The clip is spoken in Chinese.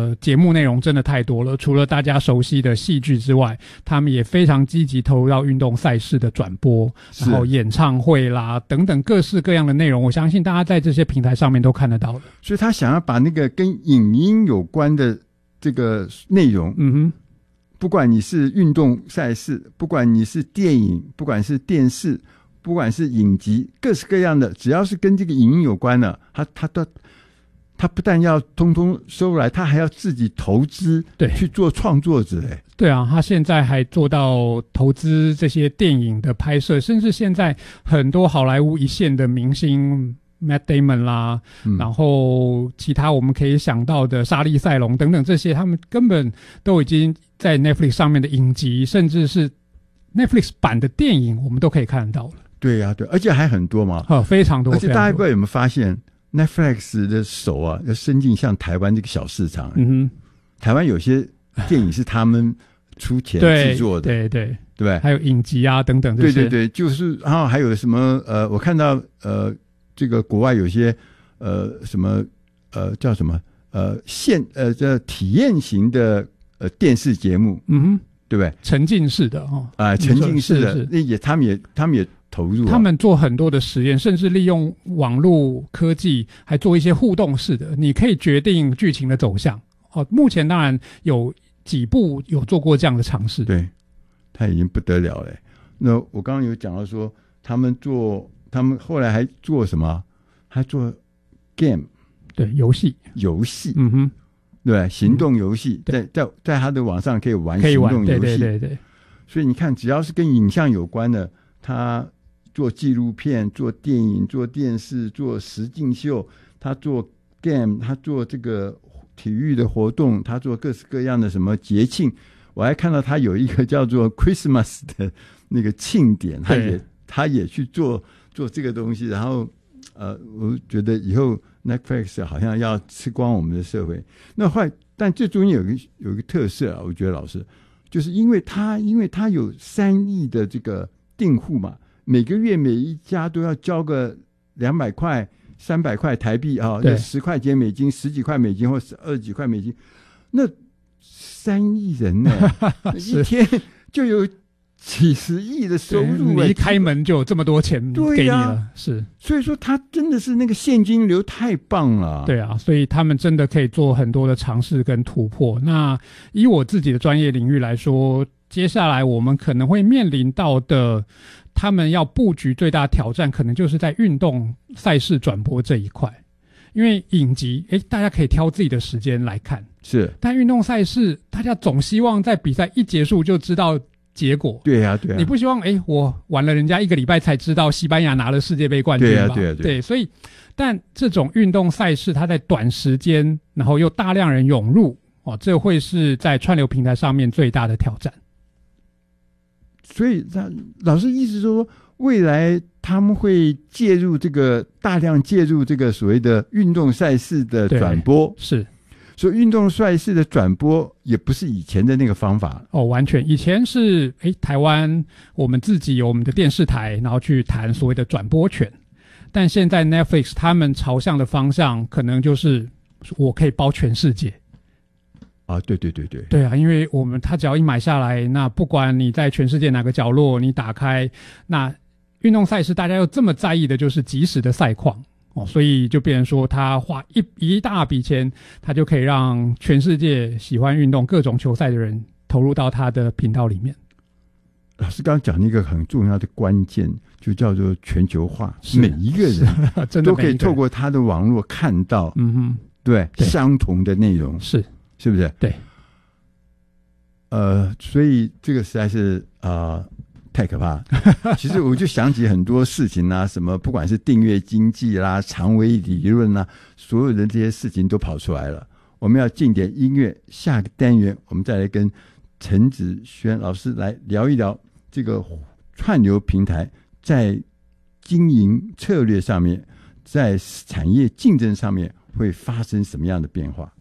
的节目内容真的太多了，除了大家熟悉的戏剧之外，他们也非常积极投入到运动赛事的转播，然后演唱会啦等等各式各样的内容，我相信大家在这些平台上面都看得到的。 所以他想要把那个跟影音有关的这个内容，不管你是运动赛事，不管你是电影，不管是电视，不管是影集，各式各样的，只要是跟这个影音有关的，他不但要通通收来，他还要自己投资，对，去做创作者。 对啊，他现在还做到投资这些电影的拍摄，甚至现在很多好莱坞一线的明星 Matt Damon 啦，然后其他我们可以想到的莎莉赛隆等等，这些他们根本都已经在 Netflix 上面的影集，甚至是 Netflix 版的电影，我们都可以看得到了。 对啊，对，而且还很多嘛， 非常多。 而且大家不知道有没有发现 ，Netflix 的手啊，要伸进像台湾这个小市场。台湾有些电影是他们出钱制作的，对不对？还有影集啊等等这些。 对，就是然后还有什么我看到这个国外有些什么叫什么这体验型的电视节目，对不对？ 沉浸式的沉浸式的，那他们也投入， 他们做很多的实验，甚至利用网络科技，还做一些互动式的，你可以决定剧情的走向。目前当然有几部有做过这样的尝试， 对，他已经不得了了。那我刚刚有讲到说，他们后来还做什么？还做 game， 对，游戏， 对，行动游戏，在他的网上可以玩行动游戏， 对。 所以你看，只要是跟影像有关的，他做纪录片、做电影、做电视、做实境秀，他做 game， 他做这个体育的活动，他做各式各样的什么节庆。我还看到他有一个叫做 Christmas 的那个庆典，他也去做这个东西。然后我觉得以后 Netflix 好像要吃光我们的社会。但这中间有一个特色啊，我觉得老师就是因为他有3亿的这个订户嘛，每个月每一家都要交个200块、300块台币啊，10块钱美金、10几块美金或20几块美金，那3亿人呢，一天就有几十亿的收入， 你一开门就有这么多钱给你了，是， 所以说他真的是那个现金流太棒了， 对啊，所以他们真的可以做很多的尝试跟突破。那以我自己的专业领域来说，接下来我们可能会面临到的，他们要布局最大挑战，可能就是在运动赛事转播这一块。因为影集大家可以挑自己的时间来看， 是， 但运动赛事大家总希望在比赛一结束就知道结果， 对啊， 你不希望我晚了人家1个礼拜才知道西班牙拿了世界杯冠军吧？对，所以但这种运动赛事它在短时间，然后又大量人涌入这会是在串流平台上面最大的挑战。 所以老师意思说，未来他们会大量介入这个所谓的运动赛事的转播， 是， 所以运动赛事的转播也不是以前的那个方法完全以前是台湾我们自己有我们的电视台，然后去谈所谓的转播权，但现在 Netflix 他们朝向的方向可能就是我可以包全世界对啊，因为他只要一买下来，那不管你在全世界哪个角落，你打开那运动赛事，大家又这么在意的就是即时的赛况所以就变成说他花一大笔钱，他就可以让全世界喜欢运动各种球赛的人投入到他的频道里面。 老师刚刚讲一个很重要的关键，就叫做全球化，每一个人都可以透过他的网络看到对相同的内容，是不是？ 对。 所以这个实在是太可怕了。其实我就想起很多事情啊，什么不管是订阅经济啦、长尾理论啦，所有的这些事情都跑出来了。我们要进点音乐，下个单元我们再来跟陈子轩老师来聊一聊这个串流平台在经营策略上面，在产业竞争上面会发生什么样的变化。